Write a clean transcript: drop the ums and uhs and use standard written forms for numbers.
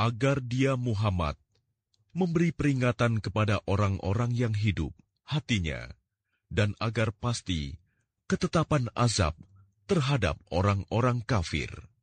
agar dia Muhammad memberi peringatan kepada orang-orang yang hidup hatinya, dan agar pasti ketetapan azab terhadap orang-orang kafir.